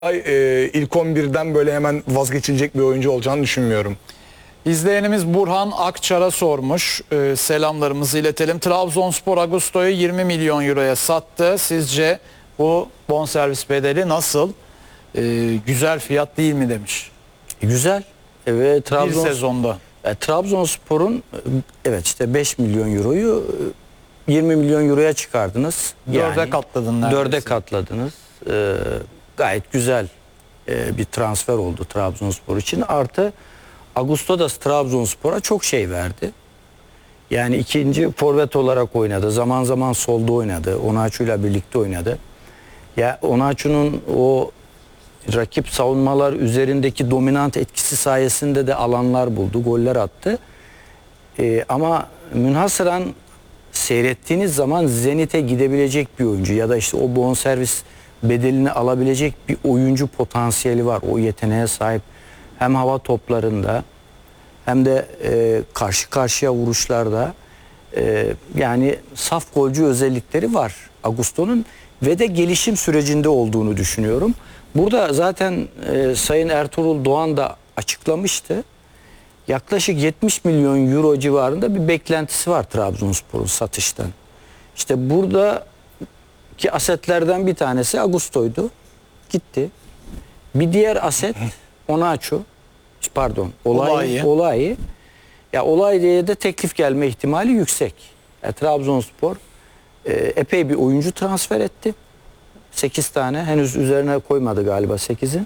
İlk 11'den böyle hemen vazgeçilecek bir oyuncu olacağını düşünmüyorum. İzleyenimiz Burhan Akçar'a sormuş. Selamlarımızı iletelim. Trabzonspor Augusto'yu 20 milyon euroya sattı. Sizce bu bonservis bedeli nasıl? Güzel fiyat değil mi demiş. Güzel. Ve Bir sezonda. Trabzonspor'un evet işte 5 milyon euroyu 20 milyon euroya çıkardınız. Dörde katladın neredeyse. Dörde katladınız. Gayet güzel bir transfer oldu Trabzonspor için. Artı Augusto da Trabzonspor'a çok şey verdi. Yani ikinci forvet olarak oynadı. Zaman zaman solda oynadı. Onaçu'yla birlikte oynadı. Ya Onaçu'nun o rakip savunmalar üzerindeki dominant etkisi sayesinde de alanlar buldu, goller attı. Ama münhasıran seyrettiğiniz zaman Zenit'e gidebilecek bir oyuncu ya da işte o bonservis bedelini alabilecek bir oyuncu potansiyeli var. O yeteneğe sahip hem hava toplarında hem de karşı karşıya vuruşlarda yani saf golcü özellikleri var Augusto'nun ve de gelişim sürecinde olduğunu düşünüyorum. Burada zaten Sayın Ertuğrul Doğan da açıklamıştı. Yaklaşık 70 milyon euro civarında bir beklentisi var Trabzonspor'un satıştan. İşte buradaki asetlerden bir tanesi Augusto'ydu. Gitti. Bir diğer aset Onaçu. Pardon. Olay. Ya Olay diye de teklif gelme ihtimali yüksek. Trabzonspor epey bir oyuncu transfer etti. 8 tane. Henüz üzerine koymadı galiba 8'in.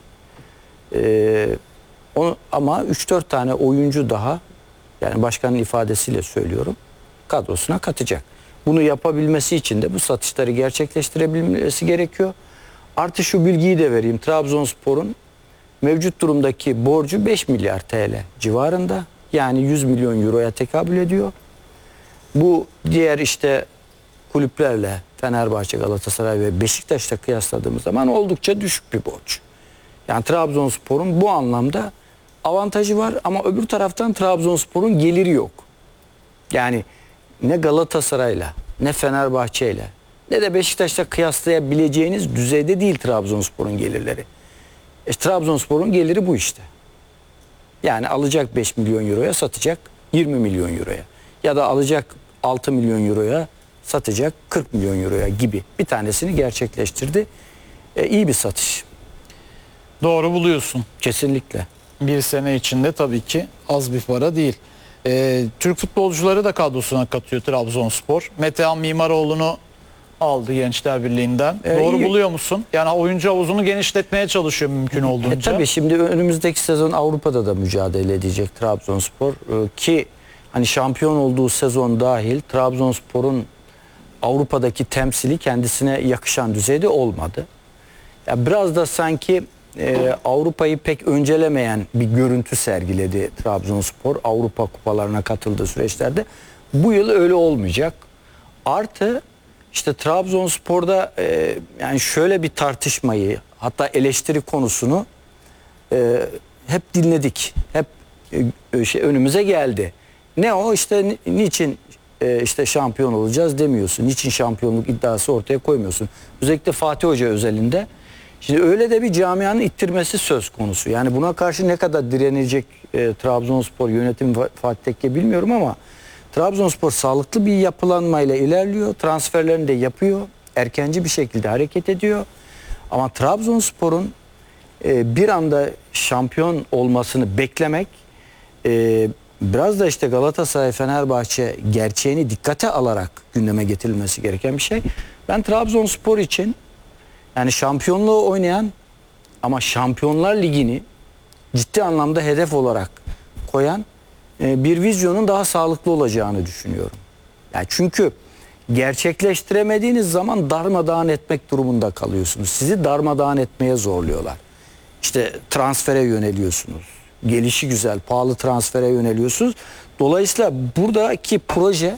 Ama 3-4 tane oyuncu daha, yani başkanın ifadesiyle söylüyorum, kadrosuna katacak. Bunu yapabilmesi için de bu satışları gerçekleştirebilmesi gerekiyor. Artı şu bilgiyi de vereyim. Trabzonspor'un mevcut durumdaki borcu 5 milyar TL civarında. Yani 100 milyon euroya tekabül ediyor. Bu diğer işte kulüplerle Fenerbahçe, Galatasaray ve Beşiktaş'la kıyasladığımız zaman oldukça düşük bir borç. Yani Trabzonspor'un bu anlamda avantajı var ama öbür taraftan Trabzonspor'un geliri yok. Yani ne Galatasaray'la, ne Fenerbahçe'yle, ne de Beşiktaş'la kıyaslayabileceğiniz düzeyde değil Trabzonspor'un gelirleri. Trabzonspor'un geliri bu işte. Yani alacak 5 milyon euroya, satacak 20 milyon euroya. Ya da alacak 6 milyon euroya, satacak 40 milyon euroya gibi bir tanesini gerçekleştirdi. İyi bir satış. Doğru buluyorsun. Kesinlikle. Bir sene içinde tabii ki az bir para değil. Türk futbolcuları da kadrosuna katıyor Trabzonspor. Metehan Mimaroğlu'nu aldı Gençler Birliği'nden. Doğru buluyor musun? Yani oyuncu havuzunu genişletmeye çalışıyor mümkün olduğunca. Tabii şimdi önümüzdeki sezon Avrupa'da da mücadele edecek Trabzonspor. Ki hani şampiyon olduğu sezon dahil Trabzonspor'un Avrupa'daki temsili kendisine yakışan düzeyde olmadı. Ya biraz da sanki Avrupa'yı pek öncelemeyen bir görüntü sergiledi Trabzonspor Avrupa kupalarına katıldığı süreçlerde. Bu yıl öyle olmayacak. Artı işte Trabzonspor'da yani şöyle bir tartışmayı, hatta eleştiri konusunu hep dinledik. Hep önümüze geldi. Ne o işte niçin işte şampiyon olacağız demiyorsun. Niçin şampiyonluk iddiası ortaya koymuyorsun. Özellikle Fatih Hoca özelinde. Şimdi öyle de bir camianın ittirmesi söz konusu. Yani buna karşı ne kadar direnecek Trabzonspor yönetimi Fatih Tekke bilmiyorum ama Trabzonspor sağlıklı bir yapılanmayla ilerliyor. Transferlerini de yapıyor. Erkenci bir şekilde hareket ediyor. Ama Trabzonspor'un bir anda şampiyon olmasını beklemek biraz da işte Galatasaray, Fenerbahçe gerçeğini dikkate alarak gündeme getirilmesi gereken bir şey. Ben Trabzonspor için yani şampiyonluğu oynayan ama Şampiyonlar Ligi'ni ciddi anlamda hedef olarak koyan bir vizyonun daha sağlıklı olacağını düşünüyorum. Yani çünkü gerçekleştiremediğiniz zaman darmadağın etmek durumunda kalıyorsunuz. Sizi darmadağın etmeye zorluyorlar. İşte transfere yöneliyorsunuz. Gelişi güzel, pahalı transfere yöneliyorsunuz. Dolayısıyla buradaki proje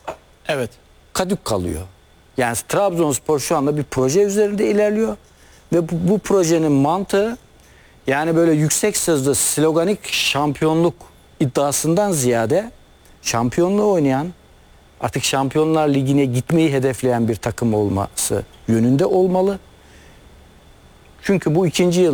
kadük kalıyor. Yani Trabzonspor şu anda bir proje üzerinde ilerliyor ve bu projenin mantığı yani böyle yüksek sözlü sloganik şampiyonluk iddiasından ziyade şampiyonluğu oynayan, artık Şampiyonlar Ligi'ne gitmeyi hedefleyen bir takım olması yönünde olmalı. Çünkü bu ikinci yıl